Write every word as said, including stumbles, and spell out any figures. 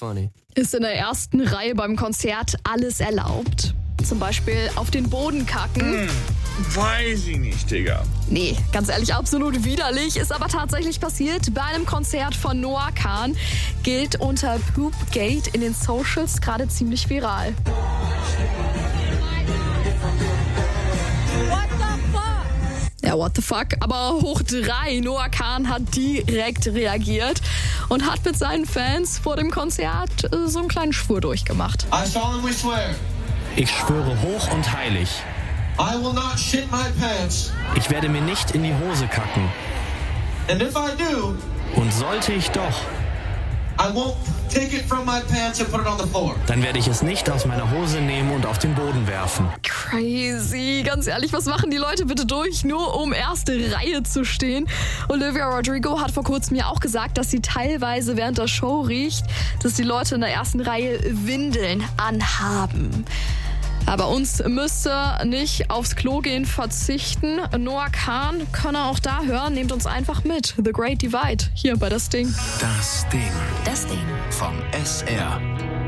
funny. Ist in der ersten Reihe beim Konzert alles erlaubt? Zum Beispiel auf den Boden kacken? Hm, weiß ich nicht, Digga. Nee, ganz ehrlich, absolut widerlich. Ist aber tatsächlich passiert. Bei einem Konzert von Noah Kahan gilt unter Poopgate in den Socials gerade ziemlich viral. Ja, what the fuck? Aber hoch drei. Noah Kahan hat direkt reagiert und hat mit seinen Fans vor dem Konzert äh, so einen kleinen Schwur durchgemacht. I solemnly swear, Ich schwöre hoch und heilig, I will not shit my pants, ich werde mir nicht in die Hose kacken. and if I do, Und sollte ich doch, I won't take it from my pants and put it on the floor. dann werde ich es nicht aus meiner Hose nehmen und auf den Boden werfen. Crazy. Ganz ehrlich, was machen die Leute bitte durch, nur um erste Reihe zu stehen? Olivia Rodrigo hat vor kurzem ja auch gesagt, dass sie teilweise während der Show riecht, dass die Leute in der ersten Reihe Windeln anhaben. Aber uns müsste nicht aufs Klo gehen verzichten. Noah Kahan kann er auch da hören. Nehmt uns einfach mit. The Great Divide hier bei Das Ding. Das Ding. Das Ding. Vom S R.